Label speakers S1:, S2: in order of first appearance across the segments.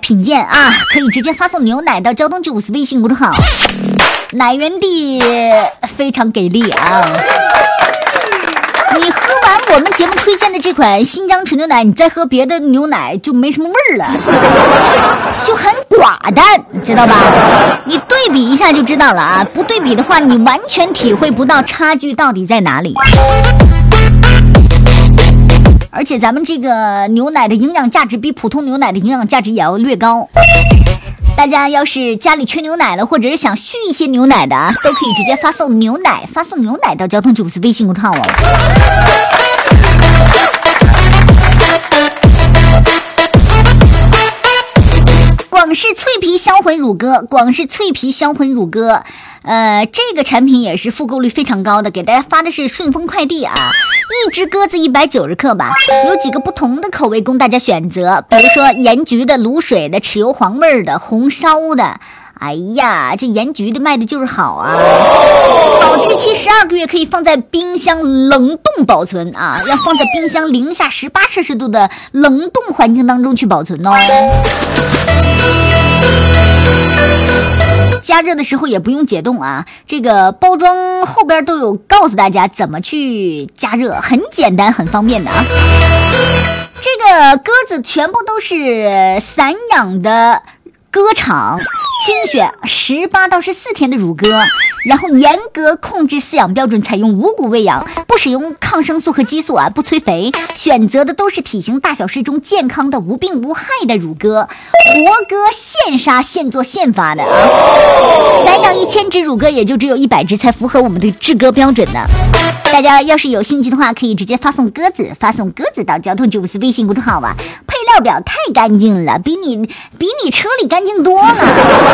S1: 品鉴啊，可以直接发送牛奶到交通954微信公众号，奶源地非常给力啊。你喝完我们节目推荐的这款新疆纯牛奶，你再喝别的牛奶就没什么味儿了，就很寡淡，知道吧？你对比一下就知道了啊，不对比的话你完全体会不到差距到底在哪里。而且咱们这个牛奶的营养价值比普通牛奶的营养价值也要略高。大家要是家里缺牛奶了，或者是想续一些牛奶的，都可以直接发送牛奶到交通954微信公众号哦。广式脆皮销魂乳鸽，这个产品也是复购率非常高的，给大家发的是顺丰快递啊。一只鸽子190克吧，有几个不同的口味供大家选择，比如说盐焗的、卤水的、豉油黄味的、红烧的。哎呀，这盐焗的卖的就是好啊！保质期12个月，可以放在冰箱冷冻保存啊，要放在冰箱零下18摄氏度的冷冻环境当中去保存哦。加热的时候也不用解冻啊，这个包装后边都有告诉大家怎么去加热，很简单很方便的啊。这个鸽子全部都是散养的鸽场精选18到14天的乳鸽，然后严格控制饲养标准，采用无骨喂养，不使用抗生素和激素啊，不催肥，选择的都是体型大小适中、健康的、无病无害的乳鸽，活鸽现杀现做现发的啊。散养1000只乳鸽也就只有100只才符合我们的制鸽标准呢。大家要是有兴趣的话，可以直接发送鸽子到交通954微信公众号啊。配料表太干净了，比你车里干净多了。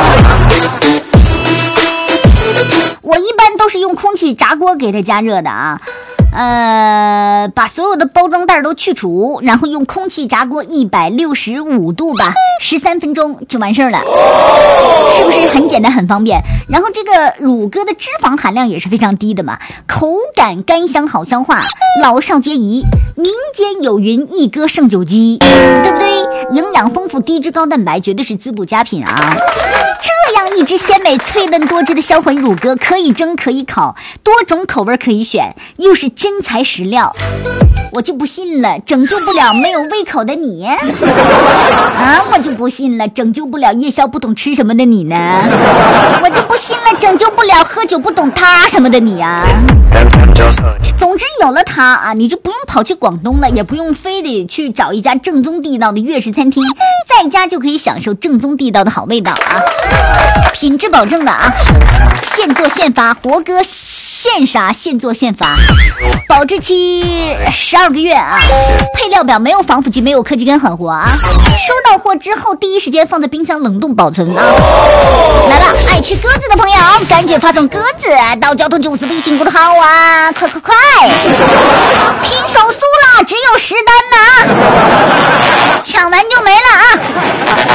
S1: 我一般都是用空气炸锅给它加热的啊。把所有的包装袋都去除，然后用空气炸锅165度吧，13分钟就完事儿了，是不是很简单很方便？然后这个乳鸽的脂肪含量也是非常低的嘛，口感干香好消化，老少皆宜。民间有云一鸽胜9鸡，对不对？营养丰富，低脂高蛋白，绝对是滋补佳品啊。这样一只鲜美脆嫩多汁的销魂乳鸽，可以蒸可以烤，多种口味可以选，又是真材实料。我就不信了，拯救不了没有胃口的你啊！我就不信了，拯救不了夜宵不懂吃什么的你呢？我就不信了，拯救不了喝酒不懂他什么的你啊！总之有了它啊，你就不用跑去广东了，也不用非得去找一家正宗地道的粤式餐厅，在家就可以享受正宗地道的好味道啊，品质保证的啊，现做现发，活鸽现杀现做现发，保质期12个月啊，配料表没有防腐剂，没有科技感，很活啊。收到货之后第一时间放在冰箱冷冻保存啊。来了，爱吃鸽子的朋友赶紧发送鸽子到交通954微信公众号啊，快快快，拼手速了，只有10单呢，抢完就没了啊。